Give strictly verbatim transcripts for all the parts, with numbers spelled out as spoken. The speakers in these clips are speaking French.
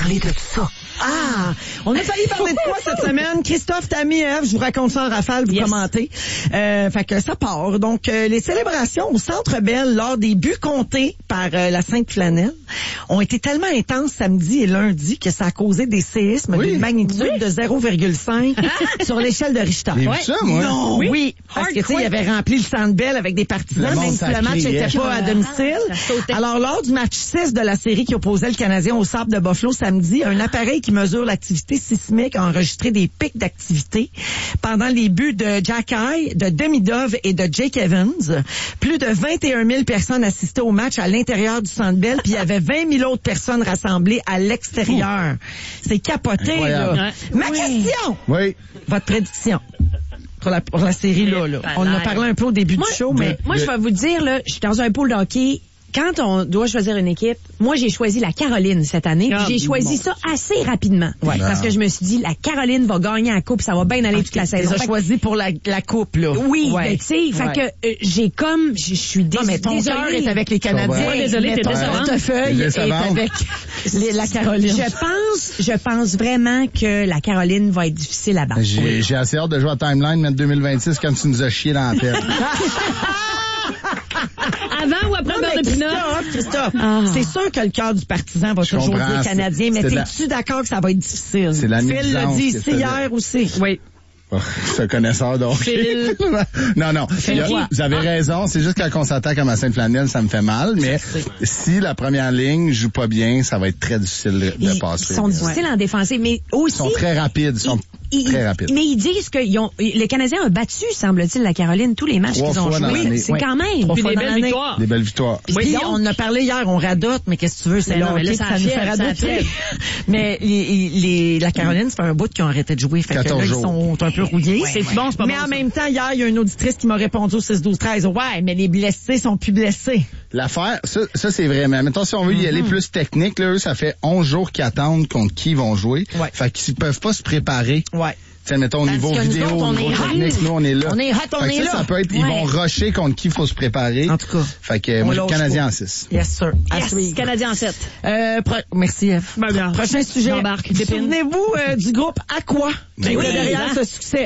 parler de ça. Ah! On a failli parler de quoi cette semaine? Christophe, Tammy, Ève, je vous raconte ça en rafale, vous yes. commentez. Euh, fait que ça part. Donc, euh, les célébrations au Centre Bell lors des buts comptés par euh, la Sainte Flanelle ont été tellement intenses samedi et lundi que ça a causé des séismes oui. d'une magnitude oui. de zéro virgule cinq sur l'échelle de Richter. J'ai vu ça, moi. Non, oui. oui parce que, tu sais, il avait rempli le Centre Bell avec des partisans, le même si le match n'était pas à domicile. Alors, lors du match six de la série qui opposait le Canadien au Sabre de Buffalo samedi, un appareil qui mesure l'activité sismique a enregistré des pics d'activité pendant les buts de Jack Eye, de Demidov et de Jake Evans. Plus de vingt et un mille personnes assistaient au match à l'intérieur du Centre Bell, puis il y avait vingt mille autres personnes rassemblées à l'extérieur. C'est capoté, incroyable. Là. Ouais. Ma oui. question! Oui. Votre prédiction. Pour la, pour la série, là, là. On en a parlé un peu au début moi, du show, mais... Moi, je vais vous dire, là, je suis dans un pool de hockey. Quand on doit choisir une équipe, moi, j'ai choisi la Caroline cette année. Oh, j'ai choisi bon. ça assez rapidement. Ouais. Parce que je me suis dit, la Caroline va gagner la coupe, ça va bien aller okay. toute la saison. Tu as choisi pour la, la coupe, là. Oui, ouais. tu sais, ouais. fait que euh, j'ai comme, je suis désolée. Non, mais ton cœur est avec les Canadiens. Ouais, désolée, t'es ton portefeuille est avec les, la Caroline. Je pense, je pense vraiment que la Caroline va être difficile à battre. J'ai, oui. j'ai assez hâte de jouer à Timeline, mais deux mille vingt-six, quand tu nous as chié dans la tête. Avant ou après le beurre de pinot? Christophe, Christophe ah. c'est sûr que le cœur du partisan va je toujours dire Canadien, mais t'es-tu la... d'accord que ça va être difficile? C'est la Phil l'a dit ici hier aussi. Oui. Oh, ce connaisseur donc. Phil. non, non. A, vous avez ah. raison. C'est juste quand on s'attaque à ma Sainte Flanelle, ça me fait mal. Mais si la première ligne joue pas bien, ça va être très difficile de, de passer. Ils sont difficiles ouais. en défensive, mais aussi. Ils sont très rapides. Ils sont ils, très rapides. Mais ils disent que ils ont, les Canadiens ont battu, semble-t-il, la Caroline, tous les matchs Trois qu'ils ont joués. C'est oui. quand même. Trois Puis fois des belles victoires. Des belles victoires. Puis oui, on en a parlé hier, on radote, mais qu'est-ce que tu veux? C'est là, okay, ça, ça nous fait radoter. Mais les, les, la Caroline, c'est un bout qu'ils ont arrêté de jouer. Fait que là, ils sont un peu rouillés. C'est bon, c'est pas mais bon, en ça. même temps, hier, il y a une auditrice qui m'a répondu au six douze treize. Ouais, mais les blessés sont plus blessés. L'affaire, ça, ça c'est vrai. Mais mettons, si on veut y aller mm-hmm. plus technique, là, eux, ça fait onze jours qu'ils attendent contre qui ils vont jouer. Ouais. Fait qu'ils peuvent pas se préparer. Ouais. T'sais, mettons, au niveau vidéo, au niveau technique, nous, on est là. On est hot, on est ça, là. Ça peut être, ouais. Ils vont rusher contre qui il faut se préparer. En tout cas. Fait que, moi, je suis Canadien en six. Yes, sir. Yes, Canadien en sept. Euh, pro- merci, F. Ben, bien. Prochain sujet. J'embarque. Souvenez-vous euh, du groupe Aqua, qui oui, était derrière hein? ce succès.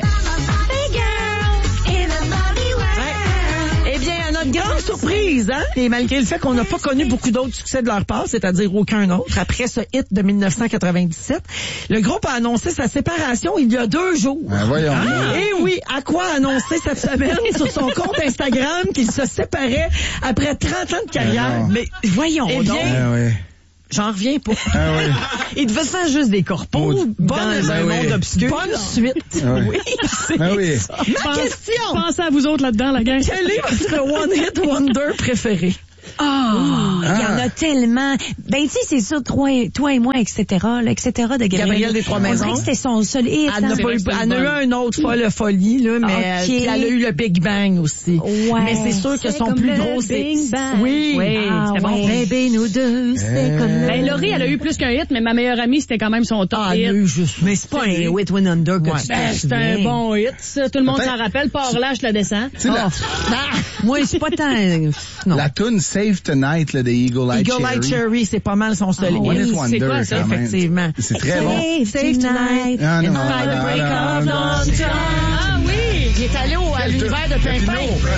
Eh bien, à notre grande surprise, hein, et malgré le fait qu'on n'a pas connu beaucoup d'autres succès de leur part, c'est-à-dire aucun autre, après ce hit de dix-neuf cent quatre-vingt-dix-sept, le groupe a annoncé sa séparation il y a deux jours. Ben voyons. Ah, et oui, Aqua a annoncé cette semaine sur son compte Instagram qu'il se séparait après trente ans de carrière. Ben mais voyons eh donc. bien, ben oui. J'en reviens pas. Ah oui. Il devait faire juste des corpos. Oh, Bonne, ben un oui. monde obscur. Bonne suite. Ah oui. Oui, c'est ah oui. ça. Ma Pense, question. Pensez à vous autres là-dedans, la gang. Quel est votre One Hit Wonder préféré? Ah, oh, il y en a tellement. Ben, tu sais, c'est ça, toi et, toi et moi, et cetera, là, et cetera, de Gabriel. Gabriel des Trois-Maisons. On dirait que c'était son seul hit. Elle n'a pas eu, elle a eu un autre folle folie, là, mais okay. elle, elle a eu le Big Bang aussi. Ouais. Mais c'est sûr que son plus gros, c'est... Big Bang. Oui. Oui, ah, c'était ouais. bon. Baby, nous deux, c'est comme le... Ben, Laurie, elle a eu plus qu'un hit, mais ma meilleure amie, c'était quand même son top ah, hit. Non, juste... Mais c'est pas un hit Wonder que ouais. tu ben, c'est un bon hit, ça. Tout le monde s'en rappelle. Par là, je le descends. Tu sais, la... Moi, c'est pas tant... Non. La tune Save Tonight, là, de Eagle Eye Eagle Cherry. Eye Cherry, c'est pas mal son seul oh, hit. C'est quoi ça? Effectivement. C'est très bon. Save Tonight. Ah, non, By the break of dawn. Ah oui! Il est allé au, à l'univers de Pimpin.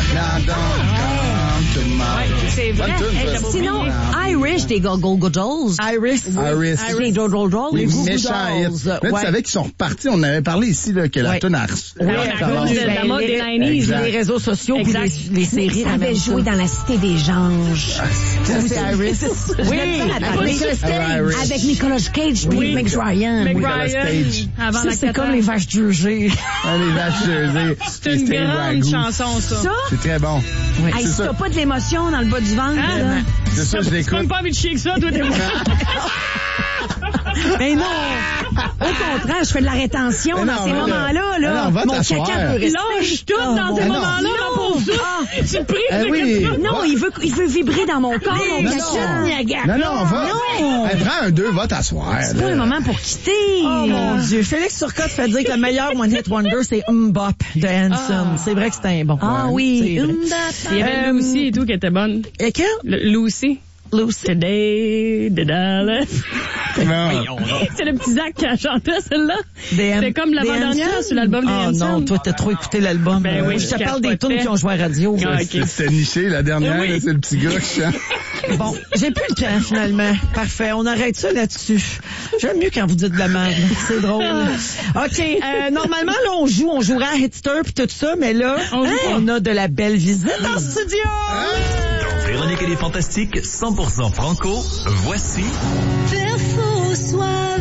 C'est vrai. Sinon, Irish des Go-Go Dolls. Iris. Iris. Des Go-Go Dolls. Les méchants hits. Là, tu savais qu'ils sont repartis. On avait parlé ici là, que la tune a la mode des nineties. Les réseaux sociaux puis les, les séries. Ça avait joué dans la Cité des Anges. C'est Iris. Oui. Avec Nicolas Cage puis Meg Ryan. Meg Ryan. Avant la c'est comme les vaches Jersey. Les vaches Jersey. C'est une grande chanson, ça. C'est très bon. Hey, si t'as pas de l'émotion dans le bas du ventre, là. C'est ça, je l'écoute. Tu n'as pas envie de chier que ça, toi, t'es Mais non! Au contraire, je fais de la rétention mais dans non, ces moments-là, là. Non, va mon t'asseoir. caca peut rester. Lâche tout oh, dans ces moments-là, ma pauvre ça. Tu pries, eh oui. Non, il veut, il veut vibrer dans mon corps, mon caca. Non, non, va. Non. Hey, prends un deux, va t'asseoir. C'est pas le moment pour quitter. Oh mon Dieu. Félix Turcotte fait dire que le meilleur One Hit Wonder, c'est Mbop de Hanson. Ah. C'est vrai que c'était un bon. Ah oui. Il y avait Lucy et tout qui était bonne. Et quelle? Lucy. Lucy. Today, the dollar. C'est le petit Zach qui a chanté celle-là. D M. C'est comme l'avant-dernière sur l'album des Oh non, toi, t'as trop écouté l'album. Ben oui, je te parle des tunes qui ont joué à la radio. Ah, okay. C'était niché, la dernière, oui. C'est le petit gars qui chante. Bon, j'ai plus le temps, finalement. Parfait, on arrête ça là-dessus. J'aime mieux quand vous dites de la merde. C'est drôle. OK, euh, normalement, là, on joue, on jouera à Hitster puis tout ça, mais là, on, hein, on a de la belle visite en studio. Dans Véronique et les Fantastiques, cent pour cent franco, voici... Perfo Soave.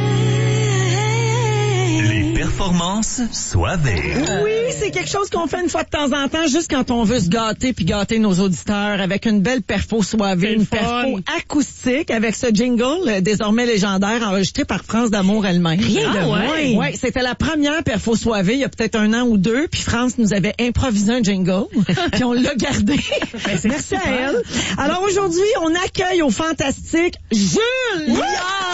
Les performances soivées. Oui, c'est quelque chose qu'on fait une fois de temps en temps, juste quand on veut se gâter puis gâter nos auditeurs avec une belle perfo soivée, une perfo acoustique avec ce jingle euh, désormais légendaire enregistré par France d'Amour elle-même. Rien de moins. Ouais, ouais, c'était la première perfo soivée il y a peut-être un an ou deux, puis France nous avait improvisé un jingle, puis on l'a gardé. Ben, merci super. À elle. Alors aujourd'hui, on accueille au fantastique Jules. Yeah!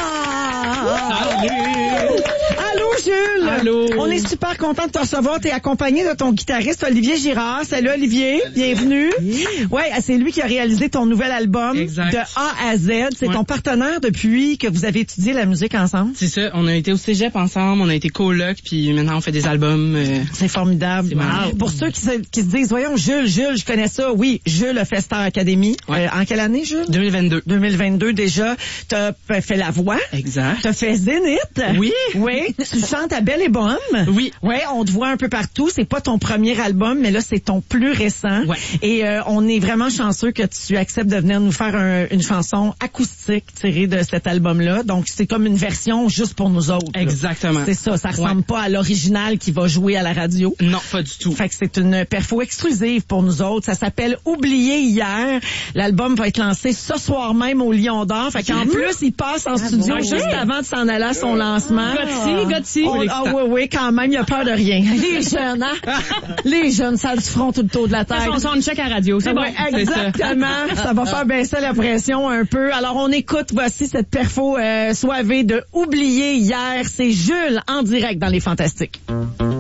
Allô Jules. Allô. On est super content de te recevoir. T'es accompagné de ton guitariste Olivier Girard. Salut Olivier, bienvenue. Oui. Ouais, c'est lui qui a réalisé ton nouvel album exact. De A à Z. C'est ouais. ton partenaire depuis que vous avez étudié la musique ensemble. C'est ça. On a été au cégep ensemble, on a été coloc, puis maintenant on fait des albums. Euh... C'est formidable. C'est wow. Pour ceux qui se, qui se disent, voyons Jules, Jules, je connais ça. Oui, Jules a fait Star Academy. Ouais. Euh, en quelle année Jules? deux mille vingt-deux. deux mille vingt-deux déjà. T'as fait la voix. Exact. T'as fait Zénith. Oui. Oui. Tu chantes à Belle et Bonne. Oui. Ouais, on te voit un peu partout. C'est pas ton premier album, mais là, c'est ton plus récent. Ouais. Et euh, on est vraiment chanceux que tu acceptes de venir nous faire un, une chanson acoustique tirée de cet album-là. Donc, c'est comme une version juste pour nous autres. Exactement. C'est ça. Ça ressemble ouais. pas à l'original qui va jouer à la radio. Non, pas du tout. Fait que c'est une perfo exclusive pour nous autres. Ça s'appelle Oublié hier. L'album va être lancé ce soir même au Lion d'Or. Fait qu'en mmh. plus, il passe en ah studio bon, juste oui. avant de s'en aller à son lancement. Gotti, Gotti. Ah oui, oui, quand même, il a peur de rien. Les jeunes, hein? Les jeunes, ça a du front tout le tour de la tête. On s'en check à la radio, c'est ouais, bon. Exactement. Ça. ça va faire baisser la pression un peu. Alors, on écoute, voici cette perfo euh, soivée de Oublié hier. C'est Jules en direct dans Les Fantastiques.